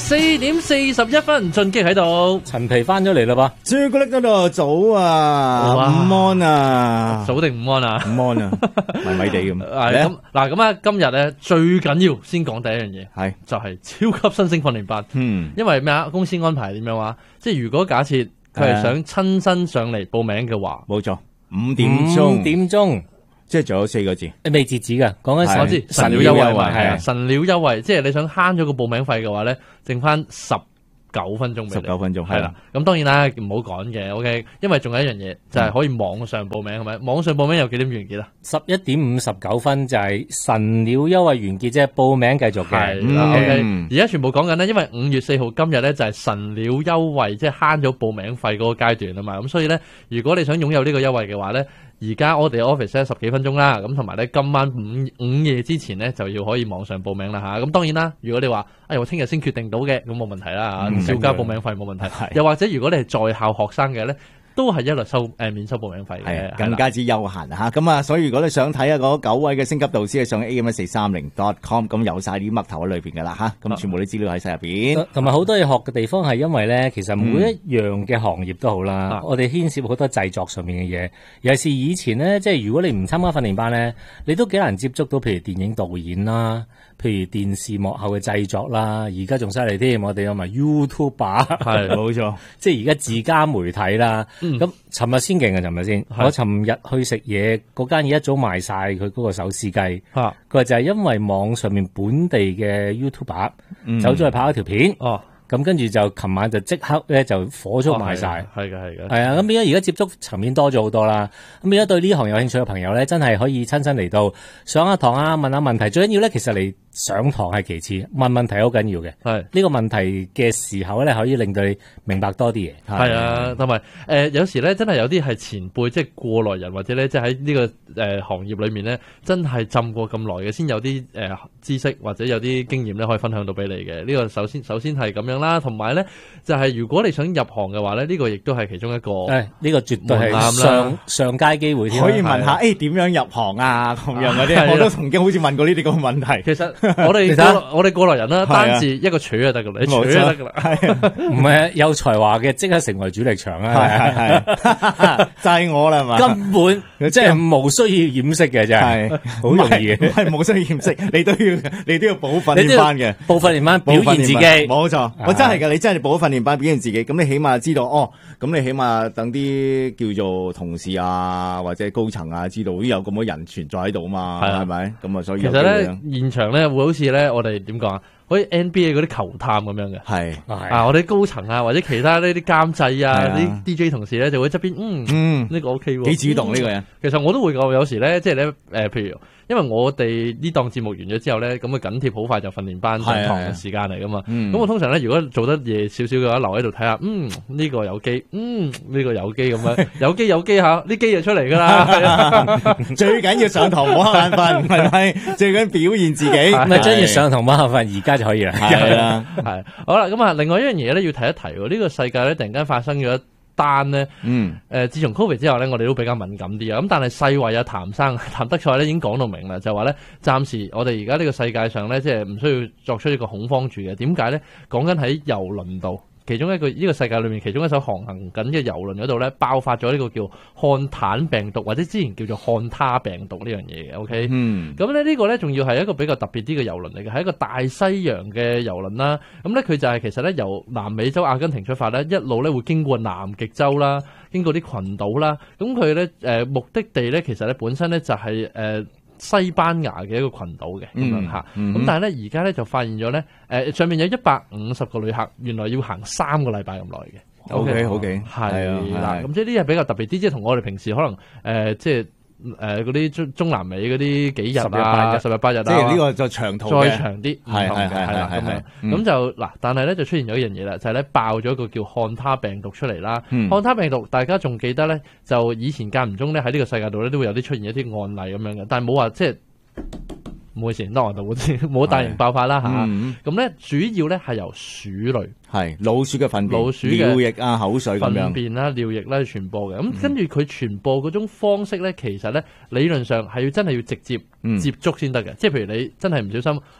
4點41分，進擊喺度， 陳皮翻咗嚟啦噃， 朱古力嗰度早啊，午安啊， 早定午安啊， 午安啊，迷迷地咁。 咁嗱，咁啊，今日咧最緊要先講第一樣嘢，係就係超級新星訓練班。因為咩啊？公司安排點樣話？即係如果假設佢係想親身上嚟報名嘅話， 冇錯，5點鐘。即係仲有4個字， 未截止㗎。講緊我知神料優惠係啊，神料優惠，即係你想慳咗個報名費嘅話咧，剩翻19分鐘俾你。19 分鐘係啦。咁當然啦，唔好趕嘅 ，OK。因為仲有一樣嘢就係可以網上報名，係咪？網上報名有幾點完結啊 ？11點59分就係神料優惠完結，即係報名繼續嘅。 係啦 ，OK。而家全部講緊咧，因為5月4號今日咧就係神料優惠，即係慳咗報名費嗰個階段啊嘛。咁所以咧，如果你想擁有呢個優惠嘅話咧，而家我哋 office 咧10幾分鐘啦，咁同埋咧今晚午夜之前咧就要可以網上報名啦吓。咁當然啦，如果你話我聽日先決定到嘅，咁冇問題啦吓，少交報名費冇問題。又或者如果你係在校學生嘅咧，都係一律收免收報名費嘅， 更加之悠閒吓。咁啊，所以如果你想睇下嗰9位嘅星級導師，上 am1430.com， 咁有晒啲嘜頭喺裏邊噶啦吓，咁全部啲資料喺晒入邊。 同埋好多嘢學嘅地方係因為咧，其實每一樣嘅行業都好啦，我哋牽涉好多製作上面嘅嘢。尤其是以前咧，即係如果你唔參加訓練班咧，你都幾難接觸到，譬如電影導演啦，譬如電視幕後嘅製作啦，而家仲犀利添，我哋有埋 YouTuber， 係冇錯， 即係而家自家媒體啦。咁尋日先勁啊！尋日先，我尋日去食嘢，嗰間嘢一早賣晒佢嗰個手撕雞。佢話就係因為網上面本地嘅 YouTuber 走咗去拍一條片。咁跟住就琴晚就即刻咧就火速賣晒。 係嘅。 係啊，咁變咗而家接觸層面多咗好多啦。咁變咗對呢行有興趣嘅朋友咧，真係可以親身嚟到上下堂啊，問下問題。最緊要咧，其實你上堂係其次，問問題好緊要嘅。係呢個問題嘅時候咧，可以令到你明白多啲嘢。 係啊，同埋有時咧，真係有啲係前輩，即係過來人，或者咧，即係喺呢個行業裏面咧，真係浸過咁耐嘅，先有啲知識或者有啲經驗咧，可以分享到俾你嘅。呢個首先係咁樣啦，同埋咧就係如果你想入行嘅話咧，呢個亦都係其中一個。呢個絕對係上階機會添。 可以問下點樣入行啊？咁樣嗰啲，我都曾經好似問過呢啲咁嘅問題。 其實我哋過來人啦，單字一個取就得噶啦，你取就得噶啦， 唔係有才華嘅即刻成為主力場啊！ 係就係我啦，係嘛？ 根本即係冇需要掩飾嘅，真係好容易嘅， 係冇需要掩飾，你都要補訓練班嘅， 補訓練班表現自己， 冇錯，我真係噶，你真係補訓練班表現自己，咁你起碼知道咁你起碼等啲叫做同事啊或者高層啊知道有咁多人存在喺度嘛，係咪？咁啊，所以其實咧現場咧會好似咧我哋點講啊？好似 NBA 嗰啲球探咁樣嘅，係我哋高層啊或者其他呢啲監製啊啲 DJ 同事咧就會側邊呢個 OK 喎， 幾主動呢個人。其實我都會㗎，有時咧即係咧譬如因為我哋呢檔節目完咗之後咧，咁啊緊貼好快就訓練班上堂嘅時間嚟噶嘛。咁我通常咧如果做得夜少少嘅話，留喺度睇下，呢個有機，呢個有機咁樣，有機吓，啲機就出嚟噶啦。 最緊要上堂唔好瞌眼瞓，係咪？最緊要表現自己。 咪將要上堂唔好瞌瞓，而家就可以啦。 係啦， 係好啦。咁啊，另外一樣嘢咧要提一提，呢個世界咧突然間發生咗單咧，自從 Covid 之後咧，我哋都比較敏感啲啊。咁但係世衛啊，譚德塞咧已經講到明啦，就話咧，暫時我哋而家呢個世界上咧，即係唔需要作出一個恐慌住嘅。點解咧？講緊喺郵輪度，其中一個呢個世界裏面，其中一艘航行緊嘅郵輪嗰度咧，爆發咗呢個叫漢坦病毒，或者之前叫做漢他病毒呢樣嘢嘅。OK，咁咧呢個咧仲要係一個比較特別啲嘅郵輪嚟嘅，係一個大西洋嘅郵輪啦。咁咧佢就係其實咧由南美洲阿根廷出發咧，一路咧會經過南極洲啦，經過啲群島啦。咁佢咧目的地咧其實咧本身咧就係西班牙嘅一個群島嘅咁樣嚇，咁但係咧而家咧就發現咗咧，上面有150個旅客，原來要行3個禮拜咁耐嘅。 OK， 係啦，咁即係呢啲係比較特別啲，即係同我哋平時可能即係嗰啲中南美嗰啲幾日啊，10日8日啊， 即係呢個就長途再長啲，係啦咁樣，咁就嗱，但係咧就出現咗一樣嘢啦，就係咧爆咗一個叫漢他病毒出嚟啦。漢他病毒大家仲記得咧，就以前間唔中咧喺呢個世界度咧都會有啲出現一啲案例咁樣嘅，但係冇話即係。冇事，當我度冇大型爆發啦吓，咁咧主要咧係由鼠類， 係老鼠嘅糞便、 老鼠嘅尿液啊、口水咁樣糞便啦、尿液啦傳播嘅。咁跟住佢傳播嗰種方式咧，其實咧理論上係真係要直接接觸先得嘅。即係譬如你真係唔小心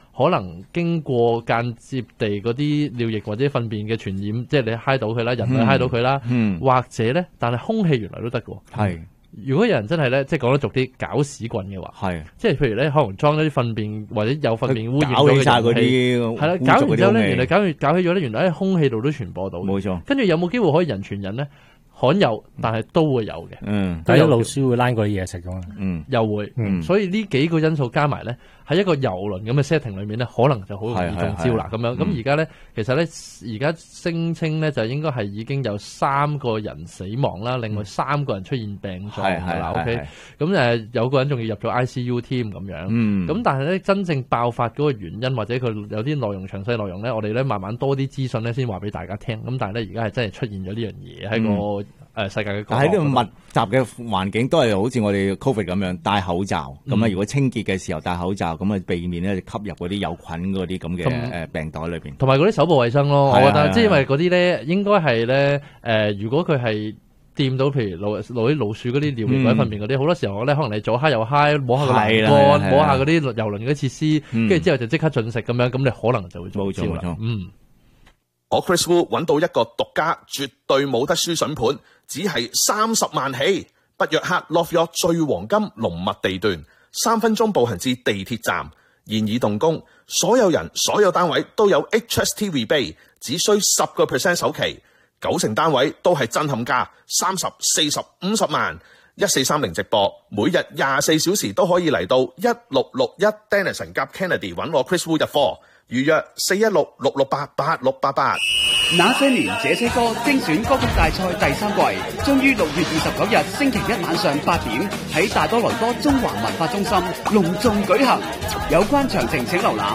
可能經過間接地嗰啲尿液或者糞便嘅傳染，即係你揩到佢啦，人類揩到佢啦，或者咧，但係空氣原來都得嘅。 係。 如果有人真係咧，即係講得俗啲，搞屎棍嘅話， 係， 即係譬如咧，可能裝咗啲糞便或者有糞便污染咗嘅容器，係啦，搞完之後咧，原來搞起咗咧，原來喺空氣度都傳播到。冇錯。跟住有冇機會可以人傳人咧？罕有，但係都會有嘅。但係有老鼠會拉過啲嘢食噶嘛？又會。所以呢幾個因素加埋咧，喺一個郵輪咁嘅 setting 裏面咧，可能就好容易中招啦。咁樣咁而家咧，其實咧，而家聲稱咧就應該係已經有3個人死亡啦，另外3個人出現病狀㗎啦。OK，咁有個人仲要入咗 ICU 添咁樣。咁但係咧，真正爆發嗰個原因或者佢有啲內容詳細內容咧，我哋咧慢慢多啲資訊咧先話俾大家聽。咁但係咧，而家係真係出現咗呢樣嘢喺個世界嘅喺呢個密集嘅環境都係好似我哋 Covid 咁樣戴口罩，咁如果清潔嘅時候戴口罩，咁啊避免咧吸入嗰啲有菌嗰啲咁嘅病袋裏邊，同埋嗰啲手部衛生咯。我覺得即係因為嗰啲咧應該係咧如果佢係掂到譬如攞啲老鼠嗰啲尿液或者糞便嗰啲，好多時候咧可能你左揩右揩，摸下個欄杆，摸下嗰啲郵輪嗰啲設施，跟住之後就即刻進食咁樣，咁你可能就會中招啦。 我 Chris Wu 揾到一個獨家絕對冇得輸筍盤，只係30萬起，北約克 Love Yacht 最黃金龍脈地段，3分鐘步行至地鐵站，現已動工，所有人所有單位都有 HST rebate， 只需10% 首期，9成單位都係震撼價，30、40、50萬，1430直播，每日24小時都可以嚟到1661 Denison 夾 Kennedy 揾我 Chris Wu 入貨。預約416-668-8688。 那些年這些歌精選歌曲大賽第3季，將於6月29日星期1晚上8點喺大多倫多中華文化中心隆重舉行。有關詳情請瀏覽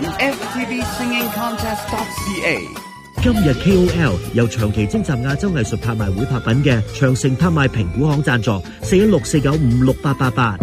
ftvsingingcontest.ca。 今日 KOL 由長期徵集亞洲藝術拍賣會拍品嘅長城拍賣評估行贊助，416-495-6888。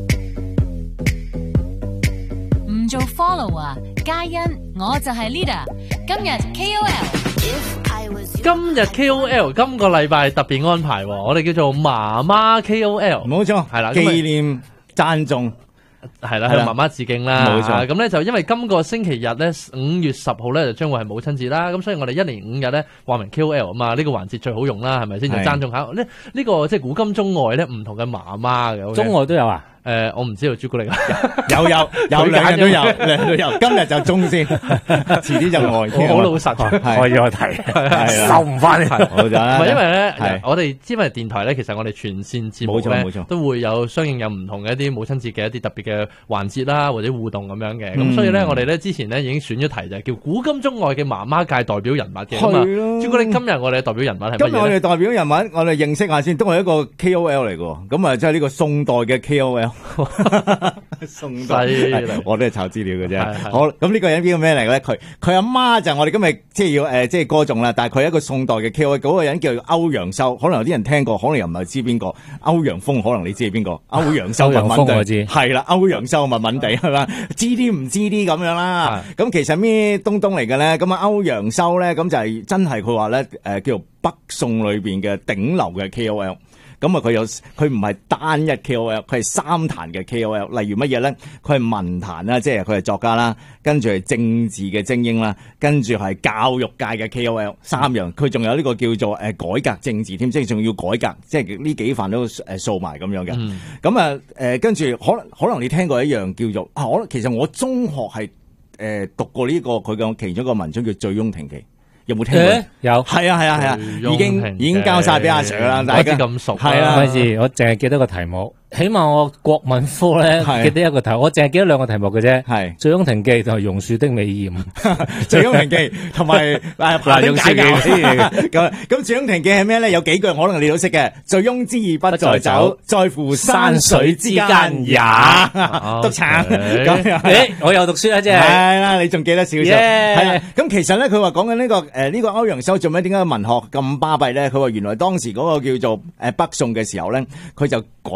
唔做 follower， 嘉欣，我就係 leader。今日 KOL， 今日 KOL 今個禮拜特別安排，我哋叫做媽媽 KOL， 冇錯，係啦，紀念讚頌。 係啦，向媽媽致敬啦。冇錯，咁咧就因為今個星期日咧5月10號咧就將會係母親節啦，咁所以我哋1年5日咧話明 KOL 啊嘛，呢個環節最好用啦，係咪先？就讚頌下呢個即係古今中外咧唔同嘅媽媽嘅。 中外都有啊？ 我唔知道朱古力有兩樣都有，今日就中先，遲啲就外。 好老實， 我要提，收唔翻呢題。 唔係因為咧，我哋因為電台咧，其實我哋全線節目咧都會有相應有唔同嘅一啲母親節嘅一啲特別嘅環節啦，或者互動咁樣嘅。咁所以咧，我哋咧之前咧已經選咗題就係叫古今中外嘅媽媽界代表人物嘅。係咯。朱古力今日我哋嘅代表人物係乜嘢？今日我哋代表人物，我哋認識下先，都係一個 KOL 嚟嘅。咁啊，即係呢個宋代嘅 KOL。宋代，我都係查資料嘅啫。好，咁呢個人邊個咩嚟嘅咧？佢阿媽就我哋今日即係要即係歌頌啦。但係佢係一個宋代嘅 KOL，嗰個人叫歐陽修，可能有啲人聽過，可能又唔係知邊個。歐陽鋒可能你知係邊個？歐陽修文文地，係啦，歐陽修文文地係嘛？知啲唔知啲咁樣啦。咁其實咩東東嚟嘅咧？咁啊歐陽修咧，咁就係真係佢話咧叫做北宋裏邊嘅頂流嘅 KOL。咁啊，佢唔係單一 KOL， 佢係三壇嘅 KOL。例如乜嘢咧？佢係文壇啦，即係佢係作家啦，跟住係政治嘅精英啦，跟住係教育界嘅 KOL， 三樣。佢仲有呢個叫做改革政治添，即係仲要改革，即係呢幾範都掃埋咁樣嘅。咁啊跟住可能你聽過一樣叫做其實我中學係讀過呢個佢嘅其中一個文章叫《醉翁亭記》。有冇聽過？有，係啊，已經交晒俾阿 Sir 啦，大家咁熟，係啦。 嗰時我淨係記得個題目，起碼我國文科咧記得一個題，我淨係記得兩個題目嘅啫，係《醉翁亭記》同埋《榕樹的美艷》。《醉翁亭記》同埋榕樹嘅咁《醉翁亭記》係咩咧？有幾句可能你都識嘅，醉翁之意不在酒，在乎山水之間也。督撐咁， 我又讀書啦，即係係啦，你仲記得少少？係啦，咁其實咧，佢話講緊呢個。呢個歐陽修做咩？點解文學咁巴閉咧？佢話原來當時嗰個叫做北宋嘅時候咧，佢就改革啦，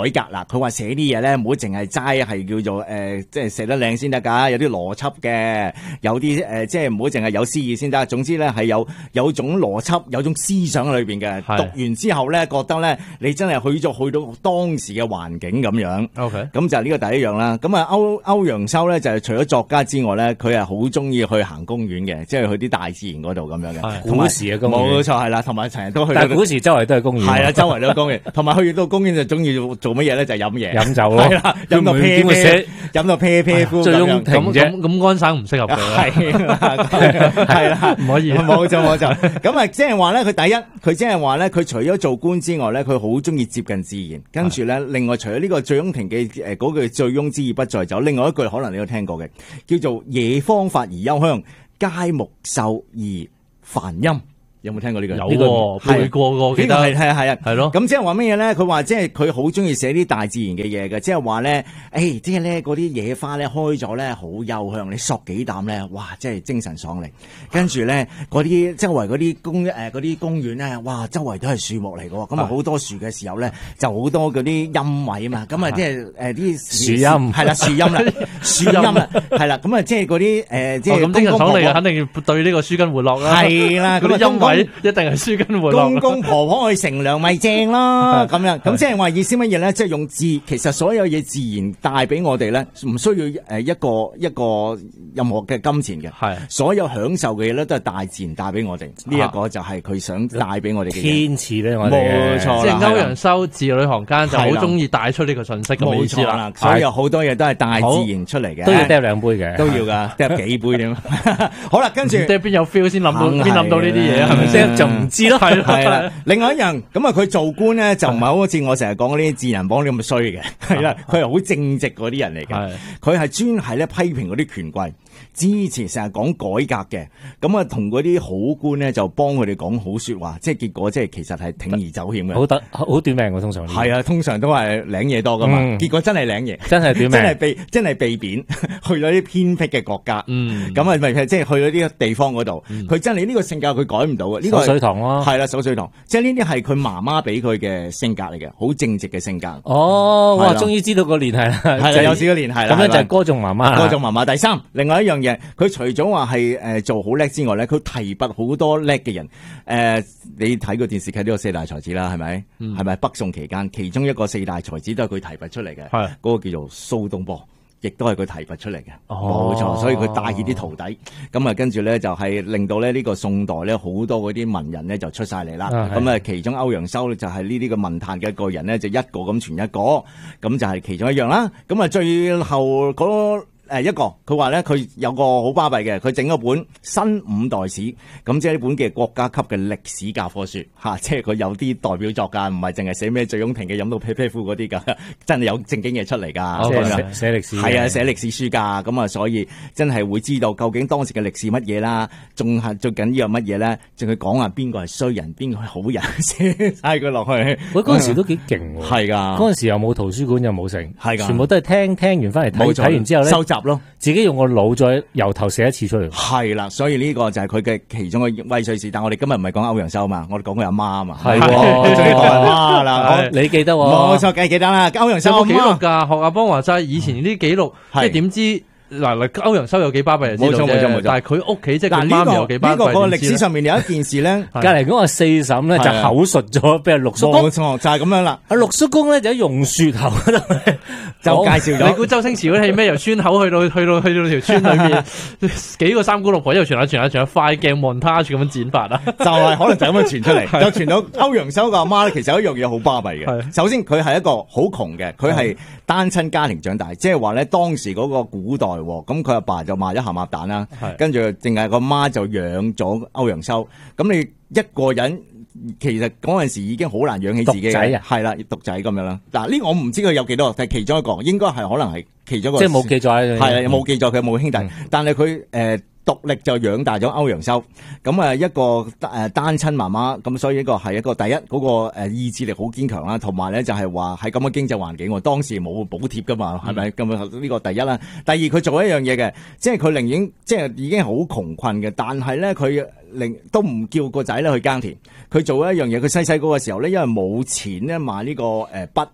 佢話寫啲嘢咧唔好淨係齋係叫做即係寫得靚先得㗎，有啲邏輯嘅，有啲即係唔好淨係有詩意先得。總之咧係有種邏輯，有種思想喺裏邊嘅。讀完之後咧，覺得咧你真係去到當時嘅環境咁樣。OK， 咁就係呢個第一樣啦。咁啊歐陽修咧就係除咗作家之外咧，佢係好中意去行公園嘅，即係去啲大自然嗰度咁樣嘅。 古時嘅公園， 冇錯係啦，同埋成日都去。 但係古時周圍都係公園。係啦，周圍都係公園，同埋去到公園就中意做乜嘢咧？就係飲嘢、 飲酒咯。 係啦，飲到啤啤，飲到啤啤夫最終停啫。 咁安生唔適合佢。 係啦， 唔可以。 冇錯。咁啊，即係話咧，佢即係話咧，佢除咗做官之外咧，佢好中意接近自然。跟住咧，另外除咗呢個醉翁亭嘅嗰句醉翁之意不在酒，另外一句可能你都聽過嘅，叫做夜芳髮而幽香，佳木秀而繁陰。有冇聽過呢句？ 有背過個，記得係咯。咁即係話乜嘢咧？佢話即係佢好中意寫啲大自然嘅嘢嘅，即係話咧，即係咧嗰啲野花咧開咗咧好幽香，你索幾啖咧，哇，即係精神爽利。跟住咧嗰啲周圍嗰啲公園咧，哇，周圍都係樹木嚟嘅，咁啊好多樹嘅時候咧，就好多嗰啲陰位啊嘛，咁啊即係啲樹蔭係啦，樹蔭啦，樹蔭啦，係啦，咁啊即係嗰啲即係咁精神爽利啊，肯定要對呢個舒筋活絡啦。 係啦， 嗰啲陰位一定係舒筋活絡。 公公婆婆去乘涼咪正咯，咁樣咁即係話意思乜嘢咧？即係用字，其實所有嘢自然帶俾我哋咧，唔需要一個任何嘅金錢嘅，係所有享受嘅嘢咧都係大自然帶俾我哋。呢一個就係佢想帶俾我哋嘅天賜咧，我哋冇錯。 即係歐陽修字裏行間就好中意帶出呢個信息咁意思啦。 所以有好多嘢都係大自然出嚟嘅， 都要嗒兩杯嘅， 都要噶，嗒幾杯點？好啦，跟住嗒邊有 feel 先諗到呢啲嘢，係咪先？ 就唔知咯， 係啦。另外一樣咁啊，佢做官咧就唔係好似我成日講嗰啲智人幫啲咁嘅衰嘅，係啦，佢係好正直嗰啲人嚟嘅。佢係專係咧批評嗰啲權貴，支持成日講改革嘅。咁啊，同嗰啲好官咧就幫佢哋講好說話，即係結果即係其實係鋌而走險嘅。 好短命嘅通常。 係啊，通常都係領嘢多噶嘛。結果真係領嘢， 真係短命， 真係被貶去咗啲偏僻嘅國家。咁啊咪即係去咗啲地方嗰度，佢真係呢個性格佢改唔到嘅。呢個水塘咯， 係啦，守水塘，即係呢啲係佢媽媽俾佢嘅性格嚟嘅，好正直嘅性格。 哦，哇，終於知道個聯繫啦， 係啦，有少少聯繫啦。 咁咧就係歌頌媽媽， 歌頌媽媽。第三，另外一樣嘢，佢除咗話係做好叻之外咧，佢提拔好多叻嘅人。你睇過電視劇呢個四大才子啦，係咪？係咪北宋期間其中一個四大才子都係佢提拔出嚟嘅？係嗰個叫做蘇東坡。亦都係佢提拔出嚟嘅，冇錯，所以佢帶起啲徒弟，咁啊跟住咧就係令到咧呢個宋代咧好多嗰啲文人咧就出晒嚟啦，咁啊其中歐陽修就係呢啲嘅文壇嘅一個人咧，就一個咁傳一個，咁就係其中一樣啦。咁啊最後嗰一個，佢話咧佢有個好巴閉嘅，佢整咗本新五代史，咁即係呢本嘅國家級嘅歷史教科書嚇，即係佢有啲代表作㗎，唔係淨係寫咩醉翁亭嘅飲到啤啤夫嗰啲㗎，真係有正經嘢出嚟㗎， 即係寫歷史， 係啊，寫歷史書㗎，咁啊，所以真係會知道究竟當時嘅歷史乜嘢啦，仲係最緊要係乜嘢咧？仲要講下邊個係衰人，邊個係好人，寫曬佢落去。 喂，嗰陣時都幾勁喎， 係㗎， 嗰陣時又冇圖書館又冇成， 係㗎， 全部都係聽完翻嚟睇，睇完之後咧收集咯， 自己用個腦再由頭寫一次出嚟。 係啦，所以呢個就係佢嘅其中嘅威水史。但我哋今日唔係講歐陽修嘛，我哋講佢阿媽啊嘛。 係， 終於講阿媽啦， 你記得喎？ 冇錯，記得啦。歐陽修有冇記錄㗎？學阿邦話齋，以前啲記錄，即係點知？嗱，歐陽修有幾巴閉就知道啫，但係佢屋企即係佢媽咪有幾巴閉。 呢個歷史上面有一件事咧， 隔離嗰個四嬸咧就口述咗俾阿陸叔公， 冇錯，就係咁樣啦。 阿陸叔公咧就喺榕樹頭嗰度就介紹咗。 你估周星馳嗰啲戲咩？由村口去到條村裏面，幾個三姑六婆一路傳下，快鏡 montage 咁樣剪法啊！ 就係可能就咁樣傳出嚟，就傳到歐陽修個阿媽咧，其實有一樣嘢好巴閉嘅。首先佢係一個好窮嘅，佢係單親家庭長大，即係話咧當時嗰個古代。咁佢阿爸就賣咗鹹鴨蛋啦，跟住淨係個媽就養咗歐陽修。咁你一個人其實嗰陣時已經好難養起自己嘅，係啦，獨仔咁樣啦。嗱呢個我唔知佢有幾多，但係其中一個應該係可能係其中一個， 即係冇記載， 係啊冇記載佢冇兄弟，但係佢獨力就養大咗歐陽修，咁啊一個單親媽媽，咁所以呢個係一個第一嗰個意志力好堅強啦，同埋咧就係話喺咁嘅經濟環境，當時冇補貼噶嘛，係咪咁啊？呢個第一啦，第二佢做一樣嘢嘅，即係佢寧願即係已經好窮困嘅，但係咧佢都唔叫個仔咧去耕田，佢做一樣嘢，佢細細個嘅時候咧，因為冇錢咧買呢個筆。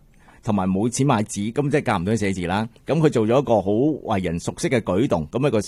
同埋冇錢買紙，咁即係教唔到佢寫字啦。咁佢做咗一個好為人熟悉嘅舉動，咁一個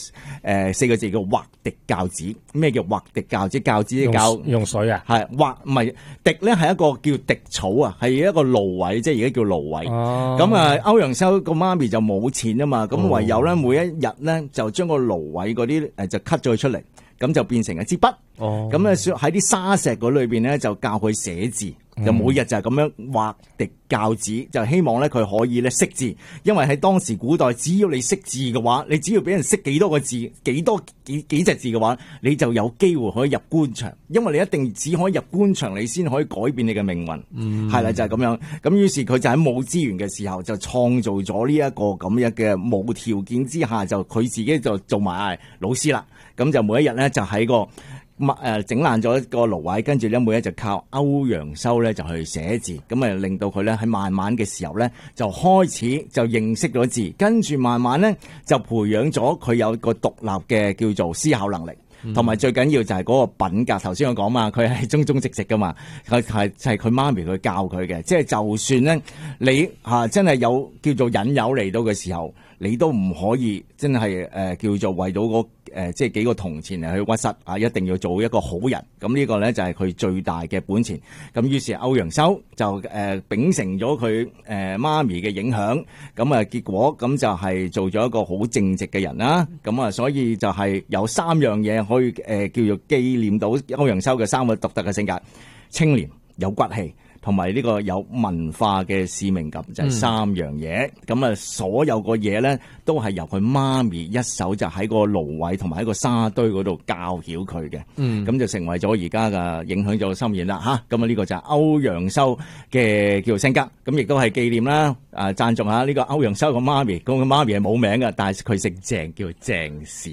4個字叫畫滴教紙。咩叫畫滴教紙？教紙教用水啊？ 係畫唔係滴咧，係一個叫滴草啊，係一個蘆葦，即係而家叫蘆葦。咁歐陽修個媽咪就冇錢啊嘛，咁唯有咧每一日咧就將個蘆葦嗰啲就 cut 咗佢出嚟，咁就變成一支筆。咁咧喺啲沙石嗰裏邊咧就教佢寫字。就每日就係咁樣畫滴教紙，就希望咧佢可以咧識字，因為喺當時古代，只要你識字嘅話，你只要俾人識幾多個字、幾隻字嘅話，你就有機會可以入官場，因為你一定只可以入官場，你先可以改變你嘅命運。係啦，就係咁樣。咁於是佢就喺冇資源嘅時候，就創造咗呢一個咁樣嘅無條件之下，就佢自己就做埋老師啦。咁就每一日咧就喺個整爛咗個蘆葦，跟住咧每日就靠歐陽修咧就去寫字，咁令到佢咧喺慢慢嘅時候咧就開始就認識咗字，跟住慢慢咧就培養咗佢有個獨立嘅叫做思考能力，同埋最緊要就係嗰個品格。頭先我講嘛，佢係忠直噶嘛，係佢媽咪去教佢嘅，即係就算咧你真係有叫做引誘嚟到嘅時候，你都唔可以真係叫做為到即係幾個銅錢嚟去屈膝啊！一定要做一個好人，咁呢個咧就係佢最大嘅本錢。咁於是歐陽修就秉承咗佢媽咪嘅影響，咁結果咁就係做咗一個好正直嘅人啦。咁所以就係有3樣嘢可以叫做紀念到歐陽修嘅3個獨特嘅性格：清廉、有骨氣，同埋呢個有文化嘅使命感，就係3樣嘢。咁所有個嘢咧都係由佢媽咪一手就喺個蘆葦同埋喺個沙堆嗰度教曉佢嘅。咁就成為咗而家嘅影響咗深遠啦嚇。咁呢個就係歐陽修嘅叫做性格。咁亦都係紀念啦。讚頌下呢個歐陽修個媽咪。咁佢媽咪係冇名嘅，但係佢姓鄭，叫鄭氏。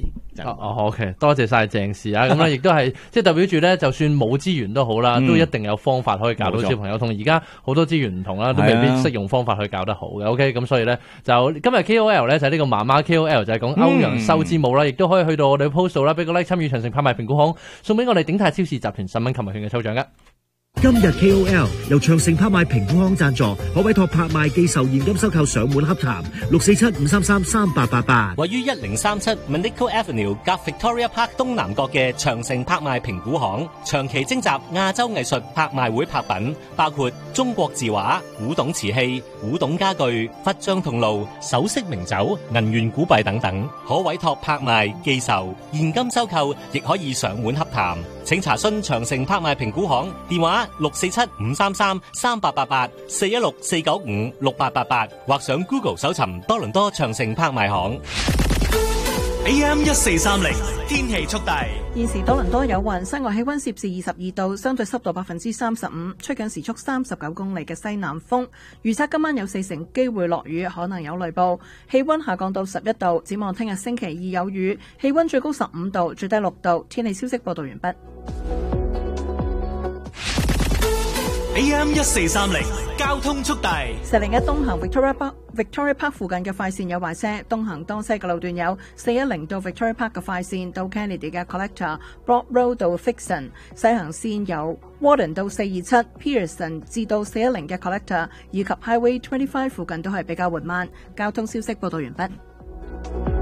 OK， 多謝晒鄭氏啊。咁咧亦都係即係代表住咧，就算冇資源都好啦，都一定有方法可以教到小朋友。同而家好多資源唔同啦，都未必識用方法去教得好嘅。OK， 咁所以咧就今日 KOL 咧就係呢個媽媽 KOL 就係講歐陽修之母啦，亦都可以去到我哋 post 度啦，俾個 like 參與長城拍賣評估行送俾我哋鼎泰超市集團實品購物券嘅抽獎嘅。 今日 KOL 由長城拍賣評估行贊助，可委託拍賣寄售現金收購上門洽談647-533-3888。 位於1037 Manico Avenue 夾 Victoria Park 東南角嘅長城拍賣評估行，長期徵集亞洲藝術拍賣會拍品，包括中國字畫、古董瓷器、古董家具、佛像銅爐、首飾名酒、銀元古幣等等，可委託拍賣、寄售、現金收購，亦可以上門洽談。請查詢長城拍賣評估行電話647-533-3888 416-495-6888，或上 Google 搜尋多倫多長城拍賣行。 AM1430天氣速遞。 現時多倫多有雲，室外氣溫攝氏22度，相對濕度35%，吹緊時速39公里嘅西南風。預測今晚有4成機會落雨，可能有雷暴。氣溫下降到11度，展望聽日星期二有雨，氣溫最高15度，最低6度。天氣消息報道完畢。 AM1430交通速遞。 401東行 Victoria Park 附近嘅快線有壞車，東行東西嘅路段有410到 Victoria Park 嘅快線到 Kennedy 嘅 Collector、Broad Road 到 Fixon， 西行線有 Warden 到427、Pearson 至到410嘅 Collector， 以及 Highway 25附近都係比較緩慢。交通消息報道完畢。